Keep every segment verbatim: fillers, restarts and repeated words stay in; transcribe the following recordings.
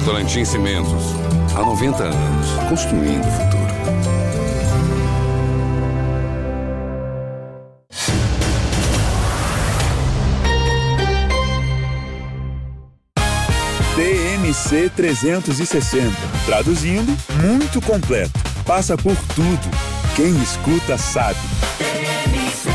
Votorantim Cimentos. Há noventa anos, construindo o futuro. T M C trezentos e sessenta. Traduzindo, muito completo. Passa por tudo. Quem escuta sabe. T M C.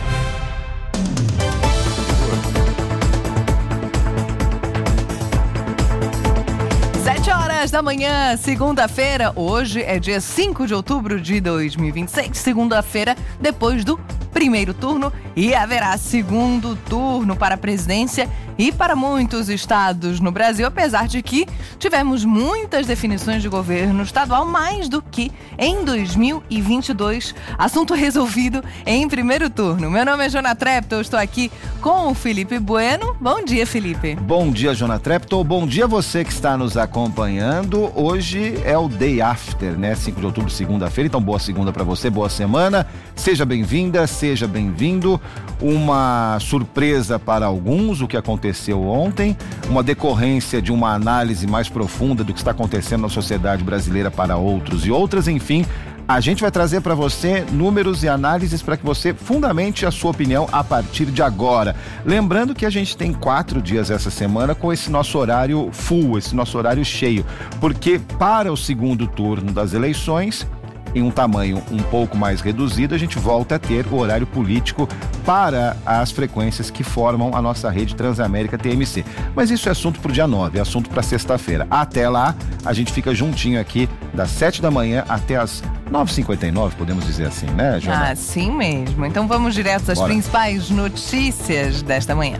Sete horas da manhã, segunda-feira. Hoje é dia cinco de outubro de dois mil e vinte e seis. Segunda-feira, depois do primeiro turno, e haverá segundo turno para a presidência e para muitos estados no Brasil, apesar de que tivemos muitas definições de governo estadual, mais do que em dois mil e vinte e dois. Assunto resolvido em primeiro turno. Meu nome é Jona Treptow, estou aqui com o Felipe Bueno. Bom dia, Felipe. Bom dia, Jona Treptow. Bom dia você que está nos acompanhando. Hoje é o Day After, né? cinco de outubro, segunda-feira. Então, boa segunda para você, boa semana. Seja bem-vinda, seja bem-vindo. Uma surpresa para alguns, o que aconteceu ontem, uma decorrência de uma análise mais profunda do que está acontecendo na sociedade brasileira para outros e outras. Enfim, a gente vai trazer para você números e análises para que você fundamente a sua opinião a partir de agora. Lembrando que a gente tem quatro dias essa semana com esse nosso horário full, esse nosso horário cheio, porque para o segundo turno das eleições, em um tamanho um pouco mais reduzido, a gente volta a ter o horário político para as frequências que formam a nossa rede Transamérica T M C. Mas isso é assunto para o dia nove, é assunto para sexta-feira. Até lá, a gente fica juntinho aqui das sete da manhã até as nove e cinquenta e nove, podemos dizer assim, né, Joana? Ah, sim mesmo. Então vamos direto às Bora. principais notícias desta manhã.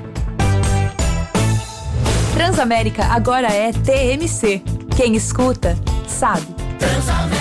Transamérica agora é T M C. Quem escuta, sabe. Transamérica.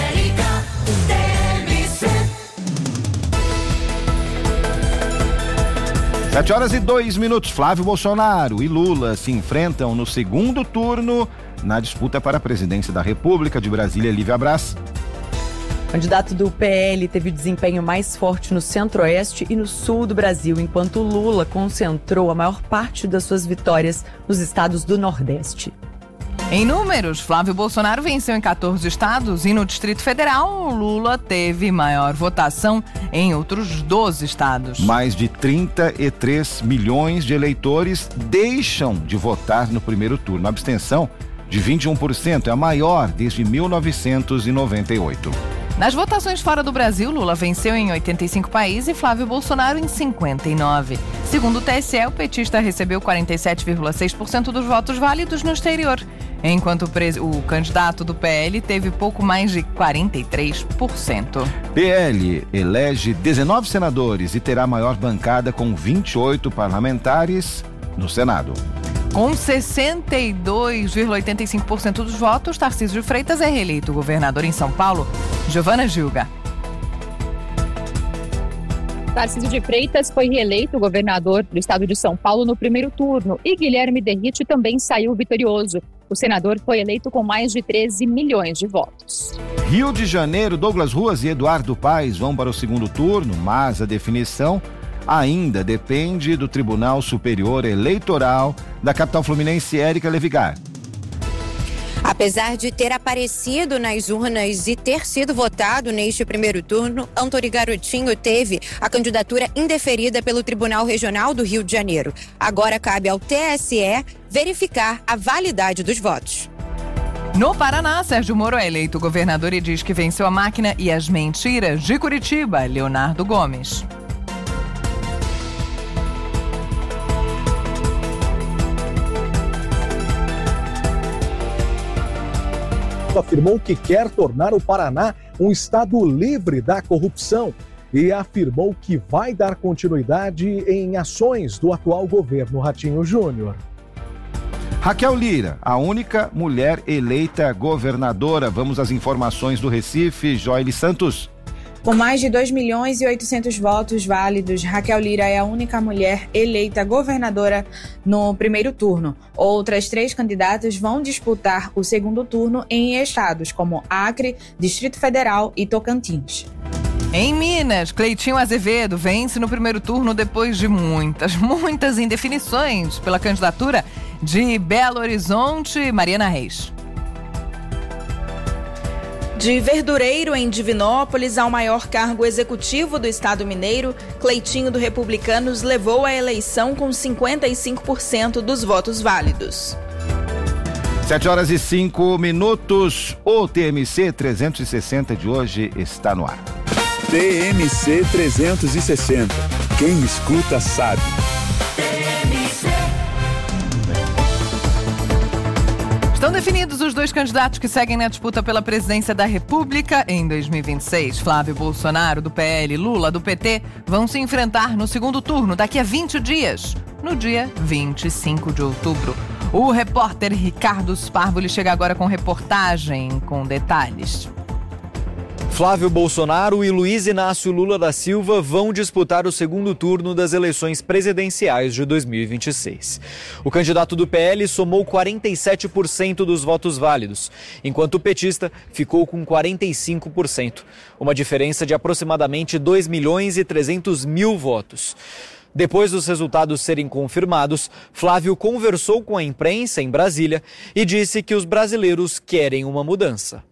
Sete horas e dois minutos. Flávio Bolsonaro e Lula se enfrentam no segundo turno na disputa para a presidência da República. De Brasília, Lívia Braz. O candidato do P L teve desempenho mais forte no centro-oeste e no sul do Brasil, enquanto Lula concentrou a maior parte das suas vitórias nos estados do Nordeste. Em números, Flávio Bolsonaro venceu em quatorze estados e no Distrito Federal, Lula teve maior votação em outros doze estados. Mais de trinta e três milhões de eleitores deixam de votar no primeiro turno. A abstenção de vinte e um por cento é a maior desde mil novecentos e noventa e oito. Nas votações fora do Brasil, Lula venceu em oitenta e cinco países e Flávio Bolsonaro em cinquenta e nove. Segundo o T S E, o petista recebeu quarenta e sete vírgula seis por cento dos votos válidos no exterior, enquanto o, pres... o candidato do P L teve pouco mais de quarenta e três por cento. P L elege dezenove senadores e terá maior bancada com vinte e oito parlamentares no Senado. Com sessenta e dois vírgula oitenta e cinco por cento dos votos, Tarcísio de Freitas é reeleito governador em São Paulo. Giovana Gilga. Tarcísio de Freitas foi reeleito governador do estado de São Paulo no primeiro turno e Guilherme Derrite também saiu vitorioso. O senador foi eleito com mais de treze milhões de votos. Rio de Janeiro, Douglas Ruas e Eduardo Paes vão para o segundo turno, mas a definição ainda depende do Tribunal Superior Eleitoral da capital fluminense, Érica Levigar. Apesar de ter aparecido nas urnas e ter sido votado neste primeiro turno, Antony Garotinho teve a candidatura indeferida pelo Tribunal Regional do Rio de Janeiro. Agora cabe ao T S E verificar a validade dos votos. No Paraná, Sérgio Moro é eleito governador e diz que venceu a máquina e as mentiras. De Curitiba, Leonardo Gomes. Afirmou que quer tornar o Paraná um estado livre da corrupção e afirmou que vai dar continuidade em ações do atual governo Ratinho Júnior. Raquel Lira, a única mulher eleita governadora. Vamos às informações do Recife, Joely Santos. Com mais de dois milhões e oitocentos votos válidos, Raquel Lira é a única mulher eleita governadora no primeiro turno. Outras três candidatas vão disputar o segundo turno em estados como Acre, Distrito Federal e Tocantins. Em Minas, Cleitinho Azevedo vence no primeiro turno depois de muitas, muitas indefinições pela candidatura de Belo Horizonte, Mariana Reis. De verdureiro em Divinópolis ao maior cargo executivo do estado mineiro, Cleitinho do Republicanos levou a eleição com cinquenta e cinco por cento dos votos válidos. sete horas e cinco minutos. O T M C trezentos e sessenta de hoje está no ar. T M C trezentos e sessenta. Quem escuta sabe. Estão definidos os dois candidatos que seguem na disputa pela presidência da República em dois mil e vinte e seis. Flávio Bolsonaro, do P L, Lula, do P T, vão se enfrentar no segundo turno daqui a vinte dias, no dia vinte e cinco de outubro. O repórter Ricardo Sparvoli chega agora com reportagem com detalhes. Flávio Bolsonaro e Luiz Inácio Lula da Silva vão disputar o segundo turno das eleições presidenciais de dois mil e vinte e seis. O candidato do P L somou quarenta e sete por cento dos votos válidos, enquanto o petista ficou com quarenta e cinco por cento, uma diferença de aproximadamente dois milhões e trezentos mil votos. Depois dos resultados serem confirmados, Flávio conversou com a imprensa em Brasília e disse que os brasileiros querem uma mudança.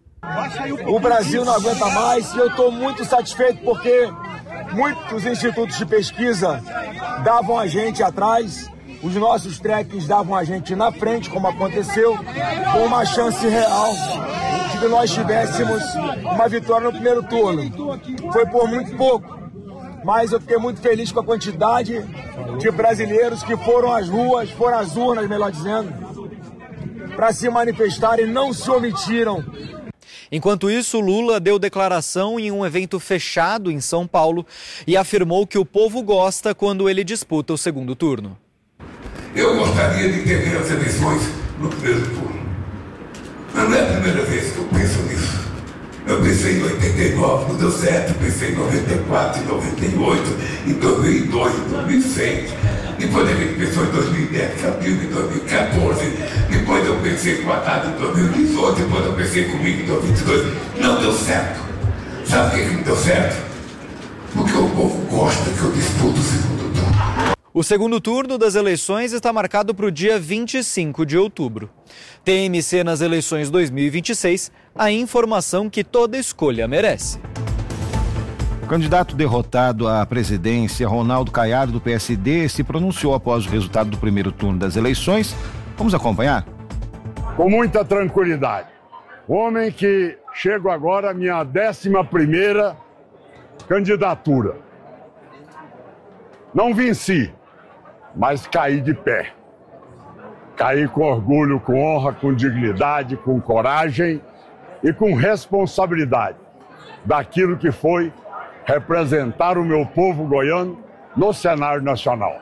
O Brasil não aguenta mais e eu estou muito satisfeito porque muitos institutos de pesquisa davam a gente atrás, os nossos trekkings davam a gente na frente, como aconteceu, com uma chance real de que nós tivéssemos uma vitória no primeiro turno. Foi por muito pouco, mas eu fiquei muito feliz com a quantidade de brasileiros que foram às ruas, foram às urnas, melhor dizendo, para se manifestar e não se omitiram. Enquanto isso, Lula deu declaração em um evento fechado em São Paulo e afirmou que o povo gosta quando ele disputa o segundo turno. Eu gostaria de ter as eleições no primeiro turno. Mas não é a primeira vez que eu penso nisso. Eu pensei em oitenta e nove, não deu certo. Pensei em noventa e quatro, em noventa e oito, em dois mil e dois, em dois mil e seis. Depois a gente pensou em dois mil e dez, abril de dois mil e quatorze. Depois eu pensei com a data em dois mil e dezoito. Depois eu pensei comigo em dois mil e vinte e dois. Não deu certo. Sabe por que não deu certo? Porque o povo gosta que eu disputo o segundo turno. O segundo turno das eleições está marcado para o dia vinte e cinco de outubro. T M C nas eleições dois mil e vinte e seis, a informação que toda escolha merece. O candidato derrotado à presidência, Ronaldo Caiado, do P S D, se pronunciou após o resultado do primeiro turno das eleições. Vamos acompanhar? Com muita tranquilidade. Homem que chego agora à minha décima primeira candidatura. Não venci, mas caí de pé. Caí com orgulho, com honra, com dignidade, com coragem e com responsabilidade daquilo que foi representar o meu povo goiano no cenário nacional.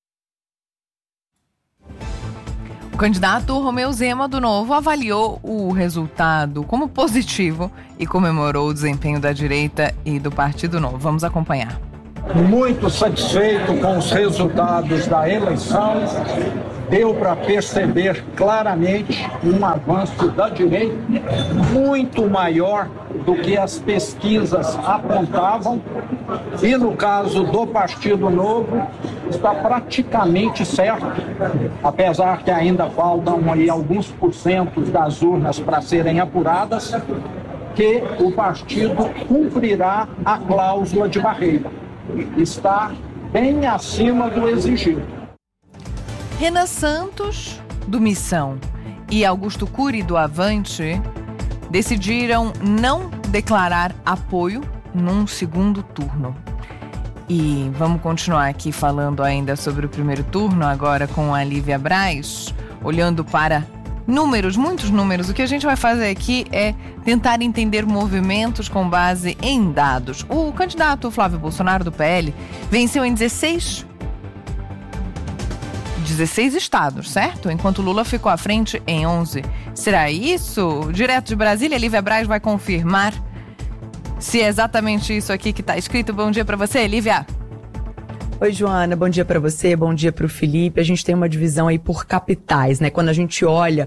O candidato Romeu Zema, do Novo, avaliou o resultado como positivo e comemorou o desempenho da direita e do Partido Novo. Vamos acompanhar. Muito satisfeito com os resultados da eleição, deu para perceber claramente um avanço da direita muito maior do que as pesquisas apontavam e no caso do Partido Novo está praticamente certo, apesar que ainda faltam aí alguns porcentos das urnas para serem apuradas, que o partido cumprirá a cláusula de barreira. Está bem acima do exigido. Renan Santos, do Missão, e Augusto Cury, do Avante, decidiram não declarar apoio num segundo turno. E vamos continuar aqui falando ainda sobre o primeiro turno, agora com a Lívia Braz, olhando para números, muitos números. O que a gente vai fazer aqui é tentar entender movimentos com base em dados. O candidato Flávio Bolsonaro, do P L, venceu em dezesseis, dezesseis estados, certo? Enquanto Lula ficou à frente em onze. Será isso? Direto de Brasília, Lívia Braz vai confirmar se é exatamente isso aqui que está escrito. Bom dia para você, Lívia. Oi, Joana, bom dia para você, bom dia para o Felipe. A gente tem uma divisão aí por capitais, né? Quando a gente olha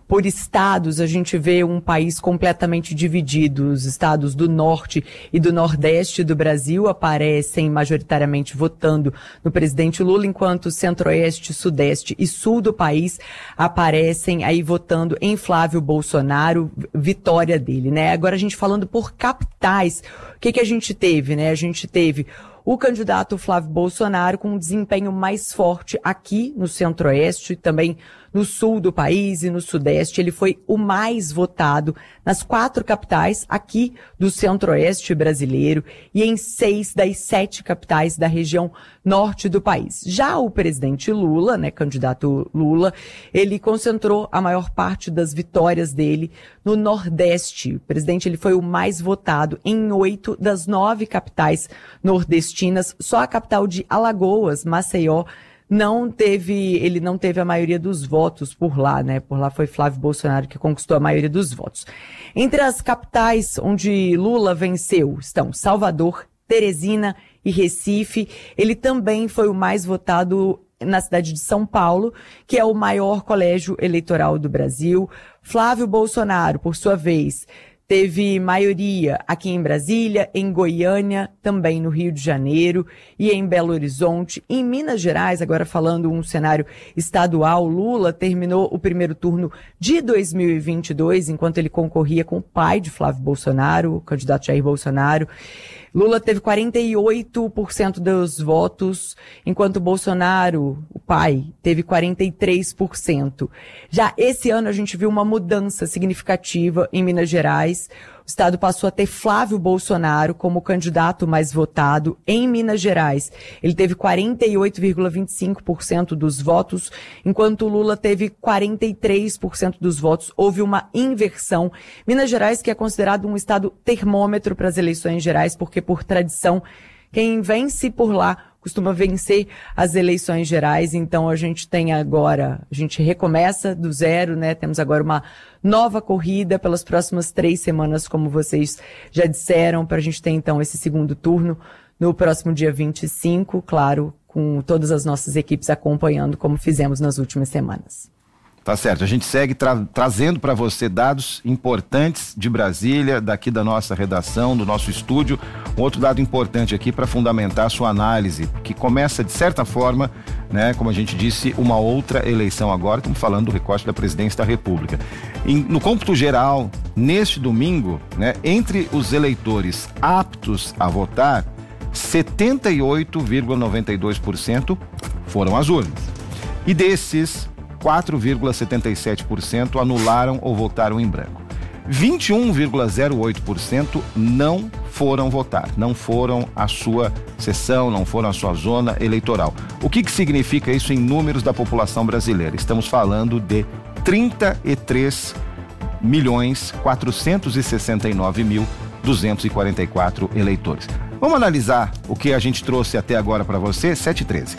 por estados, a gente vê um país completamente dividido. Os estados do norte e do nordeste do Brasil aparecem majoritariamente votando no presidente Lula, enquanto centro-oeste, sudeste e sul do país aparecem aí votando em Flávio Bolsonaro, vitória dele, né? Agora a gente falando por capitais, o que que a gente teve, né? A gente teve o candidato Flávio Bolsonaro com um desempenho mais forte aqui no centro-oeste, também no sul do país e no sudeste. Ele foi o mais votado nas quatro capitais aqui do centro-oeste brasileiro e em seis das sete capitais da região norte do país. Já o presidente Lula, né, candidato Lula, ele concentrou a maior parte das vitórias dele no Nordeste. O presidente ele foi o mais votado em oito das nove capitais nordestinas. Só a capital de Alagoas, Maceió, não teve, ele não teve a maioria dos votos por lá, né? Por lá foi Flávio Bolsonaro que conquistou a maioria dos votos. Entre as capitais onde Lula venceu estão Salvador, Teresina e Recife. Ele também foi o mais votado na cidade de São Paulo, que é o maior colégio eleitoral do Brasil. Flávio Bolsonaro, por sua vez, teve maioria aqui em Brasília, em Goiânia, também no Rio de Janeiro e em Belo Horizonte. Em Minas Gerais, agora falando um cenário estadual, Lula terminou o primeiro turno de dois mil e vinte e dois, enquanto ele concorria com o pai de Flávio Bolsonaro, o candidato Jair Bolsonaro. Lula teve quarenta e oito por cento dos votos, enquanto Bolsonaro, o pai, teve quarenta e três por cento. Já esse ano a gente viu uma mudança significativa em Minas Gerais. O estado passou a ter Flávio Bolsonaro como candidato mais votado em Minas Gerais. Ele teve quarenta e oito vírgula vinte e cinco por cento dos votos, enquanto Lula teve quarenta e três por cento dos votos. Houve uma inversão. Minas Gerais, que é considerado um estado termômetro para as eleições gerais, porque por tradição, quem vence por lá costuma vencer as eleições gerais. Então a gente tem agora, a gente recomeça do zero, né? Temos agora uma nova corrida pelas próximas três semanas, como vocês já disseram, para a gente ter então esse segundo turno no próximo dia vinte e cinco, claro, com todas as nossas equipes acompanhando, como fizemos nas últimas semanas. Tá certo, a gente segue tra- trazendo para você dados importantes de Brasília, daqui da nossa redação, do nosso estúdio. Um outro dado importante aqui para fundamentar a sua análise, que começa de certa forma, né, como a gente disse, uma outra eleição agora. Estamos falando do recorte da presidência da República. Em, no cômputo geral, neste domingo, né, entre os eleitores aptos a votar, setenta e oito vírgula noventa e dois por cento foram às urnas. E desses, quatro vírgula setenta e sete por cento anularam ou votaram em branco. vinte e um vírgula zero oito por cento não foram votar, não foram à sua sessão, não foram à sua zona eleitoral. O que que significa isso em números da população brasileira? Estamos falando de trinta e três milhões quatrocentos e sessenta e nove mil duzentos e quarenta e quatro eleitores. Vamos analisar o que a gente trouxe até agora para você, sete e treze.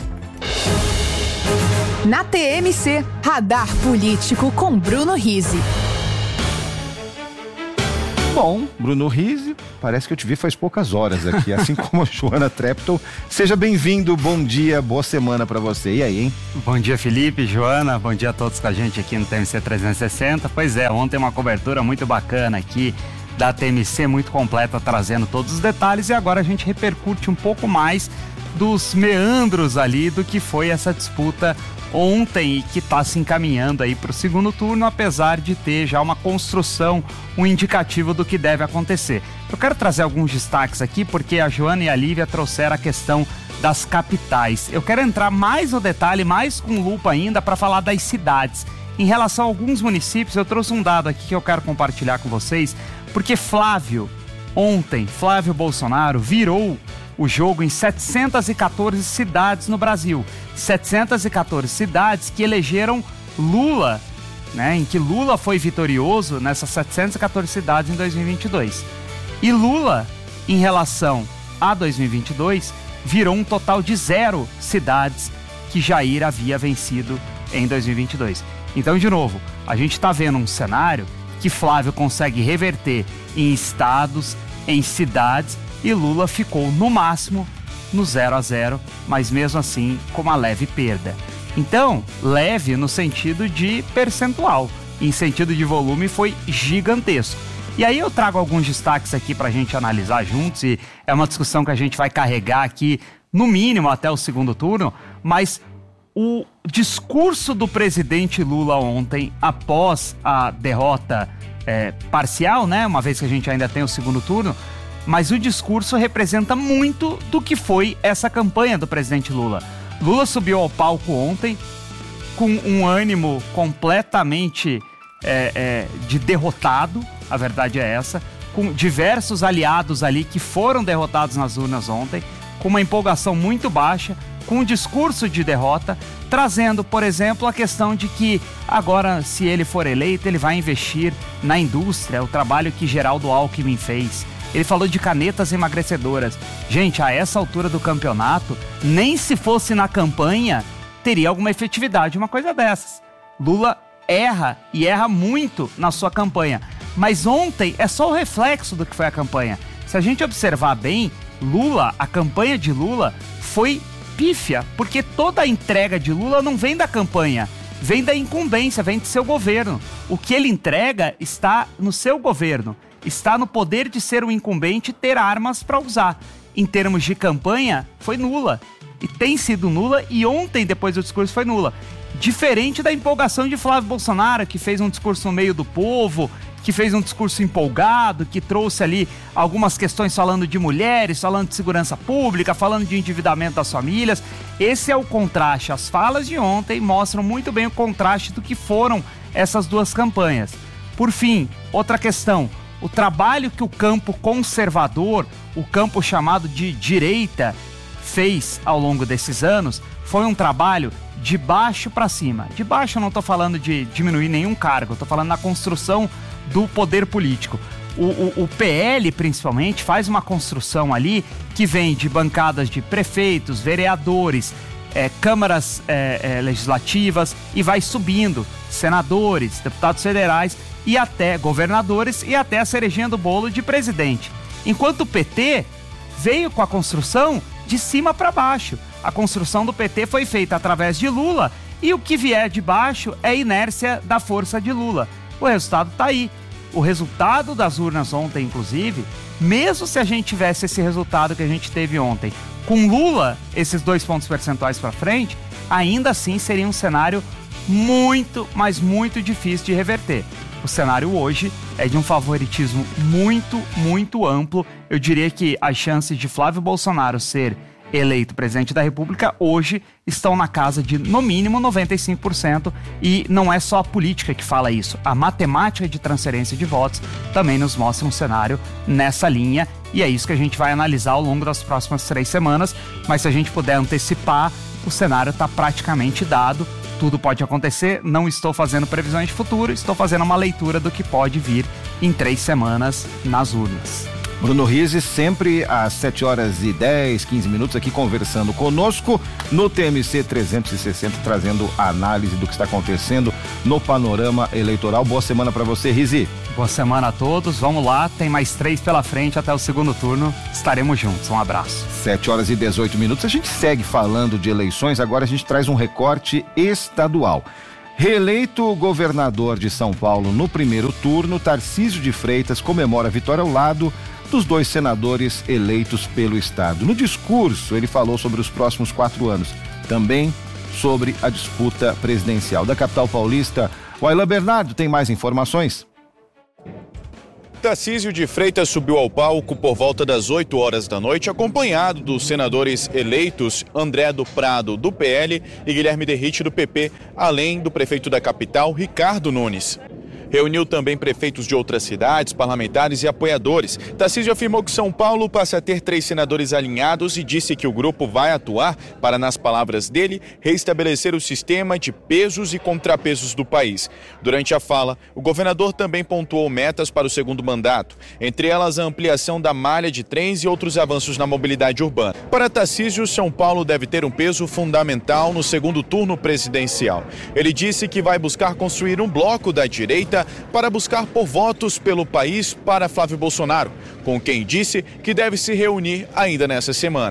Na T M C, Radar Político com Bruno Rizzi. Bom, Bruno Rizzi, parece que eu te vi faz poucas horas aqui, assim como a Joana Trepton. Seja bem-vindo, bom dia, boa semana para você. E aí, hein? Bom dia, Felipe, Joana, bom dia a todos com a gente aqui no T M C trezentos e sessenta. Pois é, ontem uma cobertura muito bacana aqui da T M C, muito completa, trazendo todos os detalhes, e agora a gente repercute um pouco mais dos meandros ali do que foi essa disputa ontem e que está se encaminhando aí para o segundo turno, apesar de ter já uma construção, um indicativo do que deve acontecer. Eu quero trazer alguns destaques aqui, porque a Joana e a Lívia trouxeram a questão das capitais. Eu quero entrar mais no detalhe, mais com lupa ainda, para falar das cidades. Em relação a alguns municípios, eu trouxe um dado aqui que eu quero compartilhar com vocês, porque Flávio, ontem, Flávio Bolsonaro virou o jogo em setecentas e quatorze cidades no Brasil. setecentas e quatorze cidades que elegeram Lula, né, em que Lula foi vitorioso nessas setecentas e quatorze cidades em dois mil e vinte e dois. E Lula, em relação a dois mil e vinte e dois, virou um total de zero cidades que Jair havia vencido em dois mil e vinte e dois. Então, de novo, a gente está vendo um cenário que Flávio consegue reverter em estados, em cidades, e Lula ficou no máximo no zero a zero, mas mesmo assim com uma leve perda. Então, leve no sentido de percentual, em sentido de volume, foi gigantesco. E aí eu trago alguns destaques aqui para a gente analisar juntos, e é uma discussão que a gente vai carregar aqui, no mínimo até o segundo turno, mas o discurso do presidente Lula ontem, após a derrota é, parcial, né, uma vez que a gente ainda tem o segundo turno, mas o discurso representa muito do que foi essa campanha do presidente Lula. Lula subiu ao palco ontem com um ânimo completamente é, é, de derrotado, a verdade é essa, com diversos aliados ali que foram derrotados nas urnas ontem, com uma empolgação muito baixa, com um discurso de derrota, trazendo, por exemplo, a questão de que agora, se ele for eleito, ele vai investir na indústria, o trabalho que Geraldo Alckmin fez. Ele falou de canetas emagrecedoras. Gente, a essa altura do campeonato, nem se fosse na campanha, teria alguma efetividade uma coisa dessas. Lula erra, e erra muito na sua campanha. Mas ontem é só o reflexo do que foi a campanha. Se a gente observar bem, Lula, a campanha de Lula foi pífia, porque toda a entrega de Lula não vem da campanha, vem da incumbência, vem do seu governo. O que ele entrega está no seu governo, está no poder de ser um incumbente e ter armas para usar. Em termos de campanha, foi nula. E tem sido nula, e ontem, depois do discurso, foi nula. Diferente da empolgação de Flávio Bolsonaro, que fez um discurso no meio do povo, que fez um discurso empolgado, que trouxe ali algumas questões falando de mulheres, falando de segurança pública, falando de endividamento das famílias. Esse é o contraste. As falas de ontem mostram muito bem o contraste do que foram essas duas campanhas. Por fim, outra questão. O trabalho que o campo conservador, o campo chamado de direita, fez ao longo desses anos foi um trabalho de baixo para cima. De baixo eu não estou falando de diminuir nenhum cargo, estou falando na construção do poder político. O, o, o P L, principalmente, faz uma construção ali que vem de bancadas de prefeitos, vereadores, é, câmaras é, é, legislativas, e vai subindo, senadores, deputados federais e até governadores, e até a cerejinha do bolo de presidente. Enquanto o P T veio com a construção de cima para baixo. A construção do P T foi feita através de Lula, e o que vier de baixo é inércia da força de Lula. O resultado está aí. O resultado das urnas ontem, inclusive, mesmo se a gente tivesse esse resultado que a gente teve ontem, com Lula, esses dois pontos percentuais para frente, ainda assim seria um cenário muito, mas muito difícil de reverter. O cenário hoje é de um favoritismo muito, muito amplo. Eu diria que as chances de Flávio Bolsonaro ser eleito presidente da República hoje estão na casa de, no mínimo, noventa e cinco por cento. E não é só a política que fala isso. A matemática de transferência de votos também nos mostra um cenário nessa linha. E é isso que a gente vai analisar ao longo das próximas três semanas. Mas se a gente puder antecipar, o cenário está praticamente dado. Tudo pode acontecer, não estou fazendo previsões de futuro, estou fazendo uma leitura do que pode vir em três semanas nas urnas. Bruno Rizzi, sempre às sete horas e dez, quinze minutos aqui conversando conosco no T M C trezentos e sessenta, trazendo análise do que está acontecendo no panorama eleitoral. Boa semana para você, Rizzi. Boa semana a todos, vamos lá, tem mais três pela frente até o segundo turno, estaremos juntos, um abraço. sete horas e dezoito minutos, a gente segue falando de eleições, agora a gente traz um recorte estadual. Reeleito governador de São Paulo no primeiro turno, Tarcísio de Freitas comemora a vitória ao lado dos dois senadores eleitos pelo estado. No discurso, ele falou sobre os próximos quatro anos, também sobre a disputa presidencial. Da capital paulista, o Aylan Bernardo tem mais informações. Tarcísio de Freitas subiu ao palco por volta das oito horas da noite, acompanhado dos senadores eleitos André do Prado, do P L, e Guilherme Derrite, do P P, além do prefeito da capital, Ricardo Nunes. Reuniu também prefeitos de outras cidades, parlamentares e apoiadores. Tarcísio afirmou que São Paulo passa a ter três senadores alinhados e disse que o grupo vai atuar para, nas palavras dele, reestabelecer o sistema de pesos e contrapesos do país. Durante a fala, o governador também pontuou metas para o segundo mandato, entre elas a ampliação da malha de trens e outros avanços na mobilidade urbana. Para Tarcísio, São Paulo deve ter um peso fundamental no segundo turno presidencial. Ele disse que vai buscar construir um bloco da direita para buscar por votos pelo país para Flávio Bolsonaro, com quem disse que deve se reunir ainda nessa semana.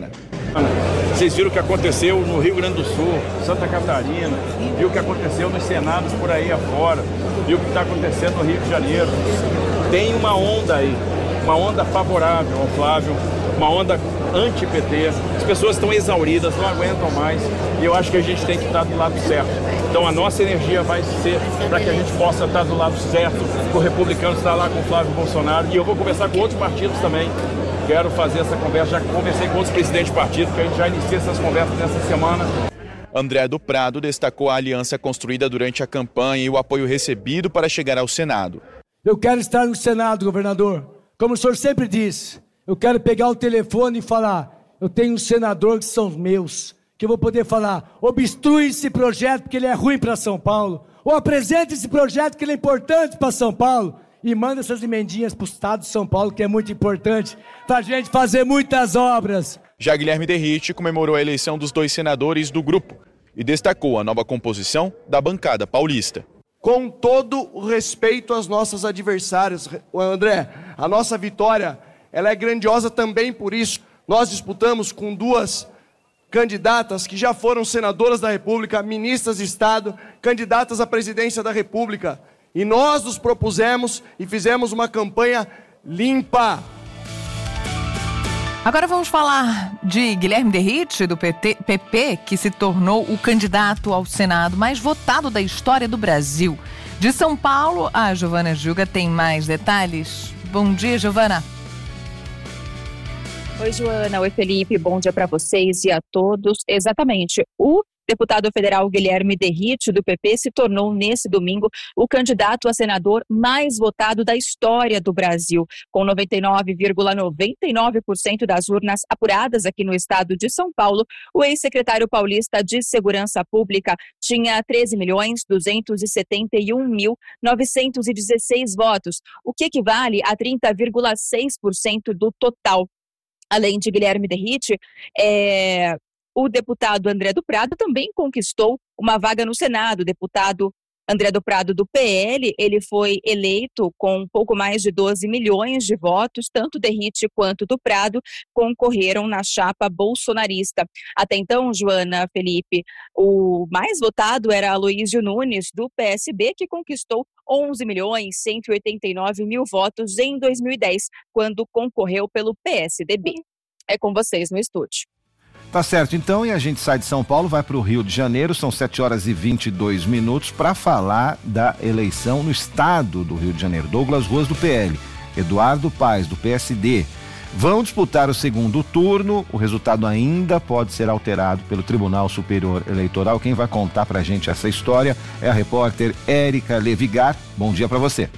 Vocês viram o que aconteceu no Rio Grande do Sul, Santa Catarina, viu o que aconteceu nos senados por aí afora, viu o que está acontecendo no Rio de Janeiro. Tem uma onda aí, uma onda favorável ao Flávio, uma onda anti-P T. As pessoas estão exauridas, não aguentam mais, e eu acho que a gente tem que estar do lado certo. Então a nossa energia vai ser para que a gente possa estar do lado certo, o republicano está lá com o Flávio Bolsonaro, e eu vou conversar com outros partidos também. Quero fazer essa conversa, já conversei com outros presidentes de partido, que a gente já inicia essas conversas nessa semana. André do Prado destacou a aliança construída durante a campanha e o apoio recebido para chegar ao Senado. Eu quero estar no Senado, governador. Como o senhor sempre diz, eu quero pegar o telefone e falar, eu tenho um senador que são meus, que eu vou poder falar, obstrui esse projeto porque ele é ruim para São Paulo, ou apresente esse projeto que ele é importante para São Paulo, e manda essas emendinhas para o estado de São Paulo, que é muito importante, para a gente fazer muitas obras. Já Guilherme Derrite comemorou a eleição dos dois senadores do grupo e destacou a nova composição da bancada paulista. Com todo o respeito às nossas adversárias, André, a nossa vitória ela é grandiosa também por isso. Nós disputamos com duas candidatas que já foram senadoras da República, ministras de Estado, candidatas à presidência da República. E nós nos propusemos e fizemos uma campanha limpa. Agora vamos falar de Guilherme Derrite, do P P, que se tornou o candidato ao Senado mais votado da história do Brasil. De São Paulo, a Giovana Gilga tem mais detalhes. Bom dia, Giovana. Oi, Joana. Oi, Felipe. Bom dia para vocês e a todos. Exatamente. O deputado federal Guilherme Derrite, do P P, se tornou nesse domingo o candidato a senador mais votado da história do Brasil. Com noventa e nove vírgula noventa e nove por cento das urnas apuradas aqui no estado de São Paulo, o ex-secretário paulista de Segurança Pública tinha treze milhões duzentos e setenta e um mil novecentos e dezesseis votos, o que equivale a trinta vírgula seis por cento do total. Além de Guilherme Derrite, é... o deputado André do Prado também conquistou uma vaga no Senado. O deputado André do Prado, do P L, ele foi eleito com pouco mais de doze milhões de votos. Tanto Derrite quanto do Prado concorreram na chapa bolsonarista. Até então, Joana, Felipe, o mais votado era Aloysio Nunes, do P S B, que conquistou onze milhões cento e oitenta e nove mil votos em dois mil e dez, quando concorreu pelo P S D B. É com vocês no estúdio. Tá certo, então, e a gente sai de São Paulo, vai para o Rio de Janeiro, são sete horas e vinte e dois minutos, para falar da eleição no estado do Rio de Janeiro. Douglas Ruas, do P L, Eduardo Paes, do P S D, vão disputar o segundo turno. O resultado ainda pode ser alterado pelo Tribunal Superior Eleitoral. Quem vai contar pra gente essa história é a repórter Érica Levigar. Bom dia para você.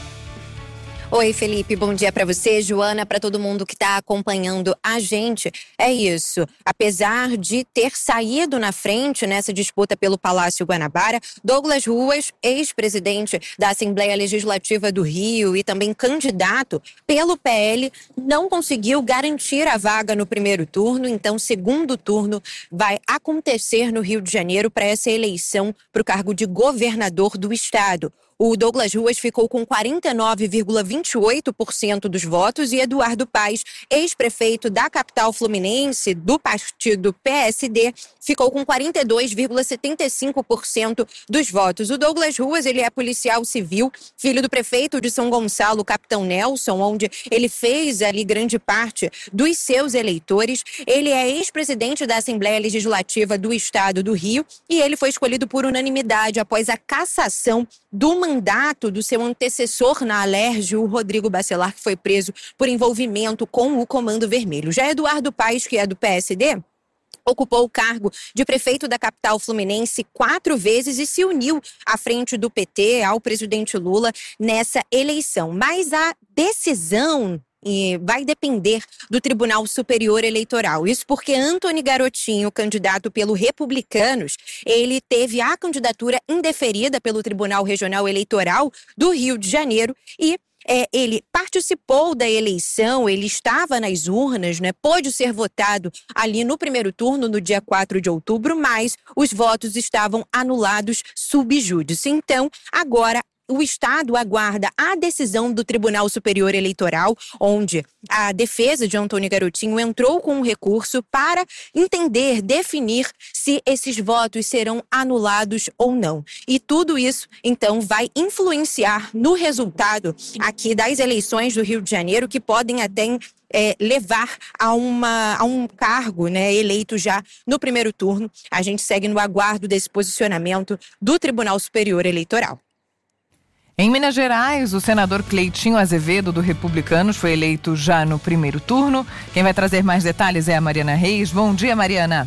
Oi, Felipe, bom dia para você, Joana, para todo mundo que está acompanhando a gente. É isso, apesar de ter saído na frente nessa disputa pelo Palácio Guanabara, Douglas Ruas, ex-presidente da Assembleia Legislativa do Rio e também candidato pelo P L, não conseguiu garantir a vaga no primeiro turno, então segundo turno vai acontecer no Rio de Janeiro para essa eleição para o cargo de governador do estado. O Douglas Ruas ficou com quarenta e nove vírgula vinte e oito por cento dos votos e Eduardo Paes, ex-prefeito da capital fluminense do partido P S D, ficou com quarenta e dois vírgula setenta e cinco por cento dos votos. O Douglas Ruas, ele é policial civil, filho do prefeito de São Gonçalo, Capitão Nelson, onde ele fez ali grande parte dos seus eleitores. Ele é ex-presidente da Assembleia Legislativa do Estado do Rio e ele foi escolhido por unanimidade após a cassação do mandato do seu antecessor na Alerj, o Rodrigo Bacelar, que foi preso por envolvimento com o Comando Vermelho. Já Eduardo Paes, que é do P S D, ocupou o cargo de prefeito da capital fluminense quatro vezes e se uniu à frente do P T, ao presidente Lula, nessa eleição. Mas a decisão e vai depender do Tribunal Superior Eleitoral. Isso porque Antony Garotinho, candidato pelo Republicanos, ele teve a candidatura indeferida pelo Tribunal Regional Eleitoral do Rio de Janeiro e É, ele participou da eleição, ele estava nas urnas, né, pôde ser votado ali no primeiro turno, no dia quatro de outubro, mas os votos estavam anulados sub júdice. Então, agora, o Estado aguarda a decisão do Tribunal Superior Eleitoral, onde a defesa de Antônio Garotinho entrou com um recurso para entender, definir se esses votos serão anulados ou não. E tudo isso, então, vai influenciar no resultado aqui das eleições do Rio de Janeiro, que podem até É, levar a, uma, a um cargo, né, eleito já no primeiro turno. A gente segue no aguardo desse posicionamento do Tribunal Superior Eleitoral. Em Minas Gerais, o senador Cleitinho Azevedo, do Republicanos, foi eleito já no primeiro turno. Quem vai trazer mais detalhes é a Mariana Reis. Bom dia, Mariana.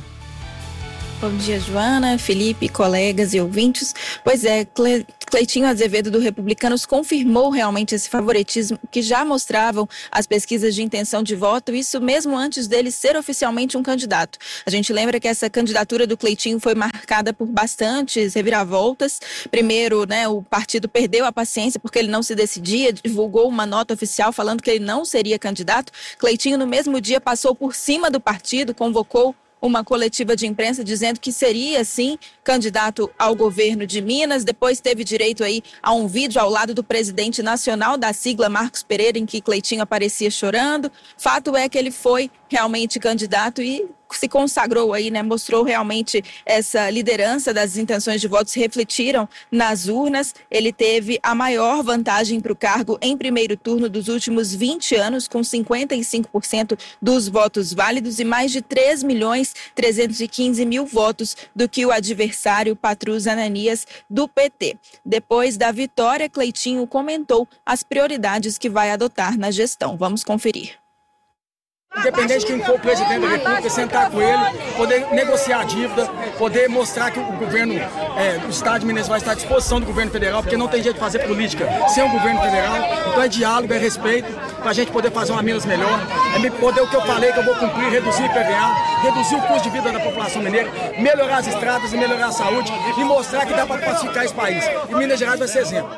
Bom dia, Joana, Felipe, colegas e ouvintes. Pois é, Cle... Cleitinho Azevedo, do Republicanos, confirmou realmente esse favoritismo que já mostravam as pesquisas de intenção de voto, isso mesmo antes dele ser oficialmente um candidato. A gente lembra que essa candidatura do Cleitinho foi marcada por bastantes reviravoltas. Primeiro, né, o partido perdeu a paciência porque ele não se decidia, divulgou uma nota oficial falando que ele não seria candidato. Cleitinho, no mesmo dia, passou por cima do partido, convocou uma coletiva de imprensa dizendo que seria, sim, candidato ao governo de Minas. Depois teve direito aí a um vídeo ao lado do presidente nacional da sigla, Marcos Pereira, em que Cleitinho aparecia chorando. Fato é que ele foi realmente candidato e se consagrou aí, né? Mostrou realmente essa liderança das intenções de votos, refletiram nas urnas. Ele teve a maior vantagem para o cargo em primeiro turno dos últimos vinte anos, com cinquenta e cinco por cento dos votos válidos e mais de três milhões trezentos e quinze mil votos do que o adversário Patrus Ananias, do P T. Depois da vitória, Cleitinho comentou as prioridades que vai adotar na gestão. Vamos conferir. Independente de quem for o presidente da República, sentar com ele, poder negociar a dívida, poder mostrar que o governo é, do Estado de Minas vai estar à disposição do governo federal, porque não tem jeito de fazer política sem o governo federal. Então é diálogo, é respeito, para a gente poder fazer uma Minas melhor. É poder o que eu falei, que eu vou cumprir, reduzir o I P V A, reduzir o custo de vida da população mineira, melhorar as estradas e melhorar a saúde e mostrar que dá para pacificar esse país. E Minas Gerais vai ser exemplo.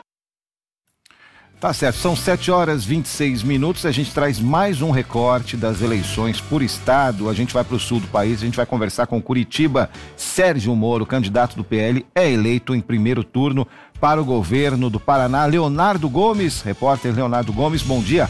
Tá certo, são sete horas e vinte e seis minutos, a gente traz mais um recorte das eleições por estado, a gente vai para o sul do país, a gente vai conversar com Curitiba. Sérgio Moro, candidato do P L, é eleito em primeiro turno para o governo do Paraná. Leonardo Gomes, repórter Leonardo Gomes, bom dia.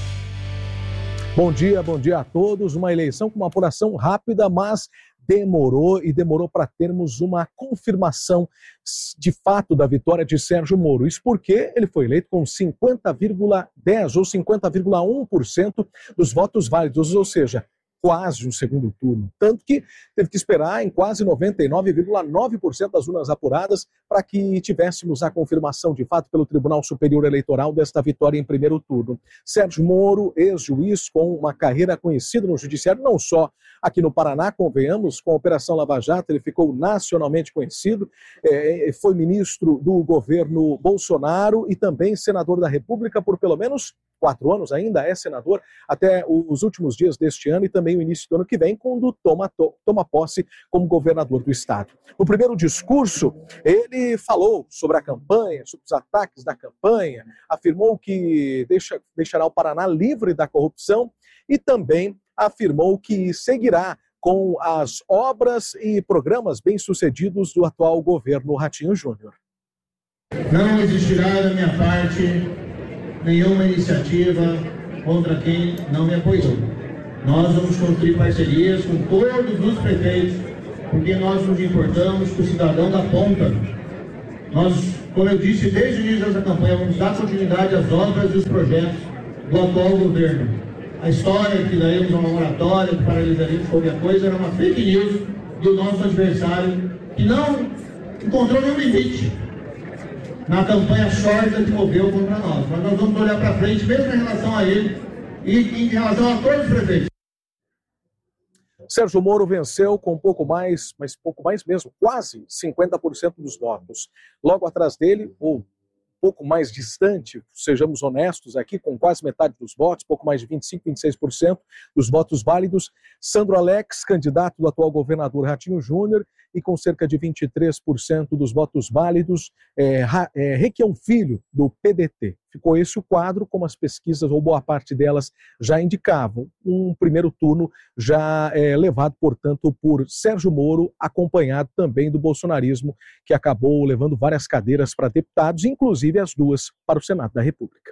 Bom dia, bom dia a todos. Uma eleição com uma apuração rápida, mas demorou e demorou para termos uma confirmação de fato da vitória de Sérgio Moro. Isso porque ele foi eleito com cinquenta vírgula dez por cento ou cinquenta vírgula um por cento dos votos válidos, ou seja, quase um segundo turno. Tanto que teve que esperar em quase noventa e nove vírgula nove por cento das urnas apuradas para que tivéssemos a confirmação de fato pelo Tribunal Superior Eleitoral desta vitória em primeiro turno. Sérgio Moro, ex-juiz com uma carreira conhecida no judiciário, não só aqui no Paraná, convenhamos, com a Operação Lava Jato, ele ficou nacionalmente conhecido, é, foi ministro do governo Bolsonaro e também senador da República por pelo menos quatro anos, ainda é senador, até os últimos dias deste ano e também o início do ano que vem, quando toma, to, toma posse como governador do estado. No primeiro discurso, ele falou sobre a campanha, sobre os ataques da campanha, afirmou que deixa, deixará o Paraná livre da corrupção e também afirmou que seguirá com as obras e programas bem-sucedidos do atual governo Ratinho Júnior. Não existirá da minha parte nenhuma iniciativa contra quem não me apoiou. Nós vamos construir parcerias com todos os prefeitos, porque nós nos importamos com o cidadão da ponta. Nós, como eu disse desde o início dessa campanha, vamos dar continuidade às obras e os projetos do atual governo. A história que daríamos uma moratória, que paralisaríamos qualquer coisa, era uma fake news do nosso adversário, que não encontrou nenhum limite na campanha short que moveu contra nós. Mas nós vamos olhar para frente, mesmo em relação a ele e em relação a todos os prefeitos. Sérgio Moro venceu com um pouco mais, mas pouco mais mesmo, quase cinquenta por cento dos votos. Logo atrás dele, ou pouco mais distante, sejamos honestos aqui, com quase metade dos votos, pouco mais de vinte e cinco, vinte e seis por cento dos votos válidos, Sandro Alex, candidato do atual governador Ratinho Júnior, e com cerca de vinte e três por cento dos votos válidos, é, é, Requião Filho, do P D T. Ficou esse o quadro, como as pesquisas, ou boa parte delas, já indicavam. Um primeiro turno já é, levado, portanto, por Sérgio Moro, acompanhado também do bolsonarismo, que acabou levando várias cadeiras para deputados, inclusive as duas para o Senado da República.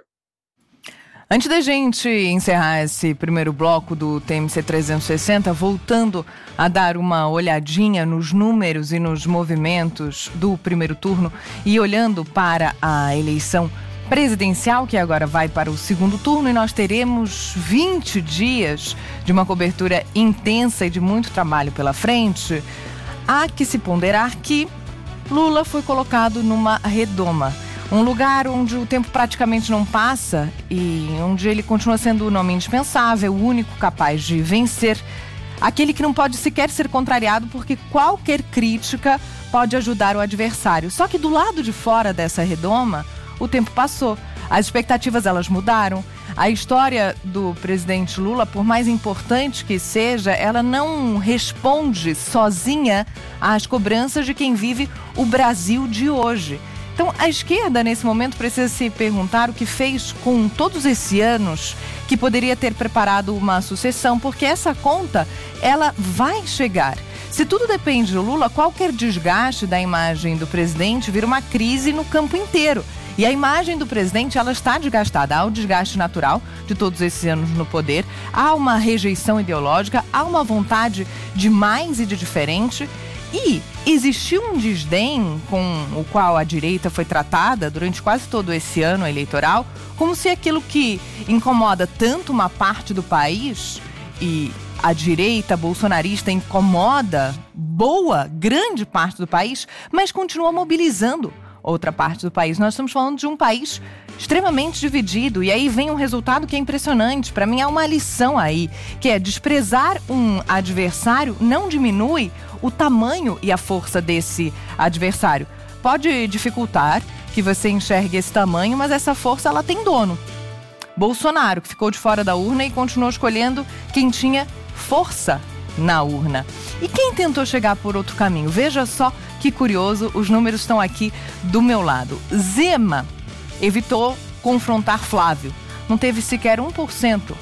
Antes da gente encerrar esse primeiro bloco do T M C trezentos e sessenta, voltando a dar uma olhadinha nos números e nos movimentos do primeiro turno e olhando para a eleição presidencial, que agora vai para o segundo turno, e nós teremos vinte dias de uma cobertura intensa e de muito trabalho pela frente. Há que se ponderar que Lula foi colocado numa redoma. Um lugar onde o tempo praticamente não passa e onde ele continua sendo o nome indispensável, o único capaz de vencer, aquele que não pode sequer ser contrariado porque qualquer crítica pode ajudar o adversário. Só que do lado de fora dessa redoma, o tempo passou, as expectativas elas mudaram. A história do presidente Lula, por mais importante que seja, ela não responde sozinha às cobranças de quem vive o Brasil de hoje. Então, a esquerda, nesse momento, precisa se perguntar o que fez com todos esses anos que poderia ter preparado uma sucessão, porque essa conta, ela vai chegar. Se tudo depende do Lula, qualquer desgaste da imagem do presidente vira uma crise no campo inteiro. E a imagem do presidente, ela está desgastada. Há o desgaste natural de todos esses anos no poder, há uma rejeição ideológica, há uma vontade de mais e de diferente. E existiu um desdém com o qual a direita foi tratada durante quase todo esse ano eleitoral, como se aquilo que incomoda tanto uma parte do país, e a direita bolsonarista incomoda boa, grande parte do país, mas continua mobilizando outra parte do país. Nós estamos falando de um país extremamente dividido, e aí vem um resultado que é impressionante. Para mim há uma lição aí, que é desprezar um adversário não diminui o tamanho e a força desse adversário. Pode dificultar que você enxergue esse tamanho, mas essa força ela tem dono. Bolsonaro, que ficou de fora da urna e continuou escolhendo quem tinha força na urna. E quem tentou chegar por outro caminho? Veja só que curioso, os números estão aqui do meu lado. Zema evitou confrontar Flávio. Não teve sequer um por cento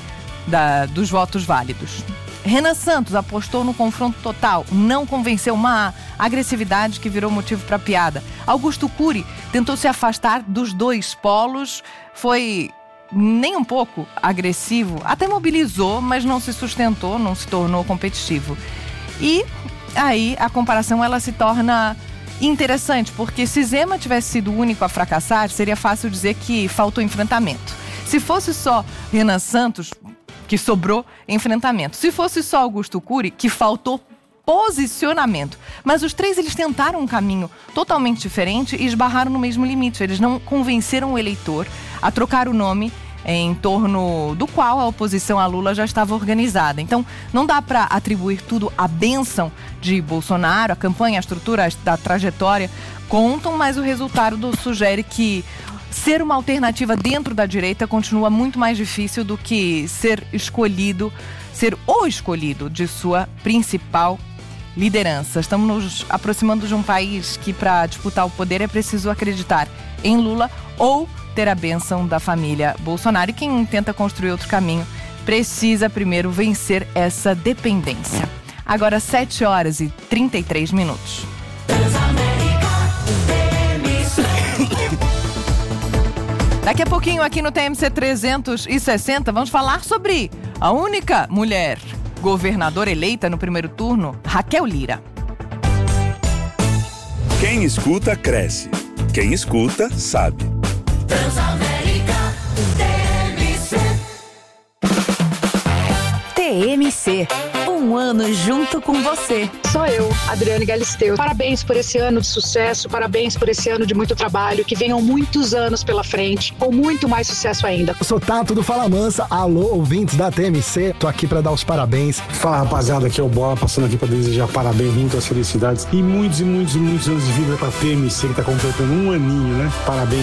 da, dos votos válidos. Renan Santos apostou no confronto total, não convenceu, uma agressividade que virou motivo para piada. Augusto Cury tentou se afastar dos dois polos, foi nem um pouco agressivo, até mobilizou, mas não se sustentou, não se tornou competitivo. E aí a comparação ela se torna interessante, porque se Zema tivesse sido o único a fracassar, seria fácil dizer que faltou enfrentamento. Se fosse só Renan Santos, que sobrou enfrentamento. Se fosse só Augusto Cury, que faltou posicionamento. Mas os três, eles tentaram um caminho totalmente diferente e esbarraram no mesmo limite. Eles não convenceram o eleitor a trocar o nome em torno do qual a oposição a Lula já estava organizada. Então, não dá para atribuir tudo à bênção de Bolsonaro. A campanha, a estrutura da trajetória contam, mas o resultado sugere que ser uma alternativa dentro da direita continua muito mais difícil do que ser escolhido, ser o escolhido de sua principal liderança. Estamos nos aproximando de um país que, para disputar o poder, é preciso acreditar em Lula ou ter a bênção da família Bolsonaro. E quem tenta construir outro caminho precisa primeiro vencer essa dependência. Agora, sete horas e trinta e três minutos. Daqui a pouquinho, aqui no T M C trezentos e sessenta, vamos falar sobre a única mulher governadora eleita no primeiro turno, Raquel Lira. Quem escuta, cresce. Quem escuta, sabe. Transamérica, T M C. T M C, um ano junto com você. Sou eu, Adriane Galisteu. Parabéns por esse ano de sucesso, parabéns por esse ano de muito trabalho, que venham muitos anos pela frente, com muito mais sucesso ainda. Eu sou Tato do Fala Mansa, alô ouvintes da T M C, tô aqui pra dar os parabéns. Fala rapaziada, aqui é o Bola, passando aqui pra desejar parabéns, muitas felicidades e muitos e muitos e muitos anos de vida pra T M C, que tá completando um aninho, né? Parabéns.